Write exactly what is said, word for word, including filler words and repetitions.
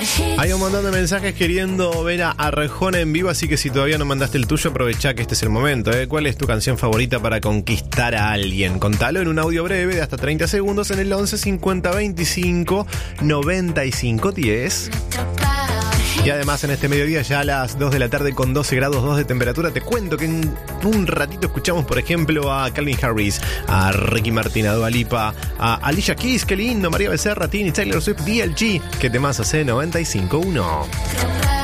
Hay un montón de mensajes queriendo ver a Arjona en vivo, así que si todavía no mandaste el tuyo, aprovechá que este es el momento, ¿eh? ¿Cuál es tu canción favorita para conquistar a alguien? Contalo en un audio breve de hasta treinta segundos en el once cincuenta veinticinco noventa y cinco diez. Y además en este mediodía, ya a las dos de la tarde con doce grados dos de temperatura, te cuento que en un ratito escuchamos, por ejemplo, a Calvin Harris, a Ricky Martin, a Dua Lipa, a Alicia Keys, qué lindo, María Becerra, Tini, Taylor Swift, D L G, que temas hace noventa y cinco uno.